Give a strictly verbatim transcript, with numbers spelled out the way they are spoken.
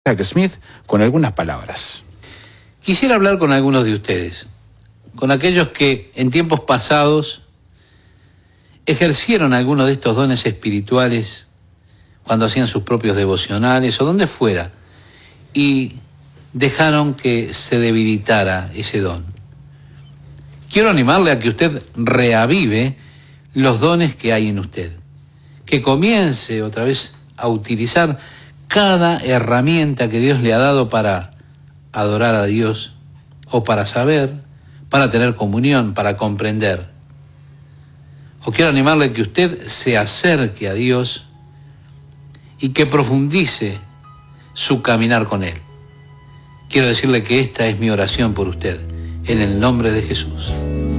Jack Smith con algunas palabras. Quisiera hablar con algunos de ustedes, con aquellos que en tiempos pasados ejercieron algunos de estos dones espirituales cuando hacían sus propios devocionales o donde fuera, y dejaron que se debilitara ese don. Quiero animarle a que usted reavive los dones que hay en usted, que comience otra vez a utilizar cada herramienta que Dios le ha dado para adorar a Dios, o para saber, para tener comunión, para comprender. O quiero animarle a que usted se acerque a Dios y que profundice su caminar con Él. Quiero decirle que esta es mi oración por usted, en el nombre de Jesús.